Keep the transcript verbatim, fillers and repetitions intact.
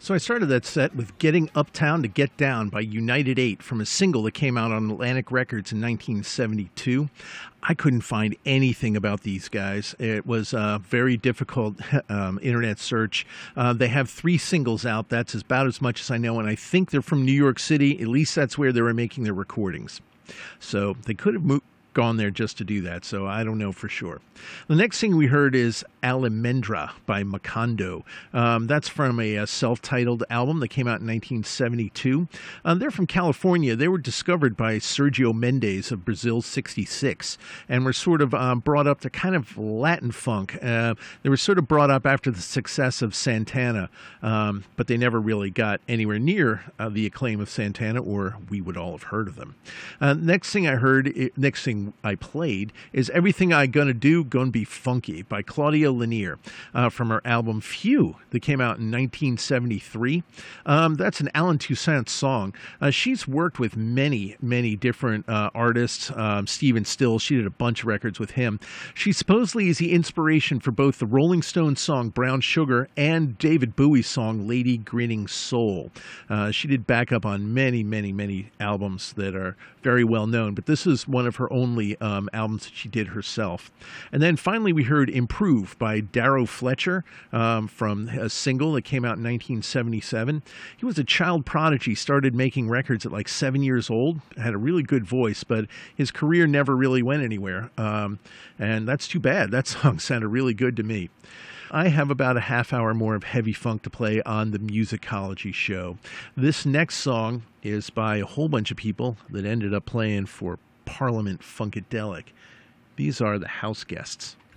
So I started that set with Getting Uptown to Get Down by United eight from a single that came out on Atlantic Records in nineteen seventy-two. I couldn't find anything about these guys. It was a very difficult um, internet search. Uh, they have three singles out. That's about as much as I know, and I think they're from New York City. At least that's where they were making their recordings. So they could have moved. Gone there just to do that, so I don't know for sure. The next thing we heard is Almendra by Macondo. Um, that's from a, a self-titled album that came out in nineteen seventy-two. Um, they're from California. They were discovered by Sergio Mendes of Brazil sixty-six and were sort of um, brought up to kind of Latin funk. Uh, they were sort of brought up after the success of Santana, um, but they never really got anywhere near uh, the acclaim of Santana, or we would all have heard of them. Uh, next thing I heard, next thing I played is Everything I Gonna Do Gonna Be Funky by Claudia Lanier uh, from her album Phew that came out in nineteen seventy-three. Um, that's an Alan Toussaint song. Uh, she's worked with many, many different uh, artists. Um, Stephen Stills, she did a bunch of records with him. She supposedly is the inspiration for both the Rolling Stones song Brown Sugar and David Bowie's song Lady Grinning Soul. Uh, she did backup on many, many, many albums that are very well known, but this is one of her only Um, albums that she did herself. And then finally we heard Improve by Darrow Fletcher um, from a single that came out in nineteen seventy-seven. He was a child prodigy, started making records at like seven years old, had a really good voice, but his career never really went anywhere. Um, and that's too bad. That song sounded really good to me. I have about a half hour more of heavy funk to play on the Musicology show. This next song is by a whole bunch of people that ended up playing for Parliament Funkadelic. These are the House Guests.